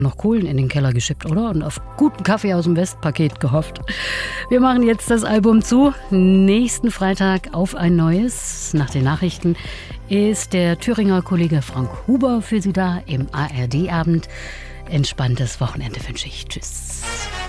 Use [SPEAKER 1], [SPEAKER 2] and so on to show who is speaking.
[SPEAKER 1] noch Kohlen in den Keller geschippt, oder? Und auf guten Kaffee aus dem Westpaket gehofft. Wir machen jetzt das Album zu. Nächsten Freitag auf ein neues. Nach den Nachrichten ist der Thüringer Kollege Frank Huber für Sie da im ARD-Abend. Entspanntes Wochenende wünsche ich. Tschüss.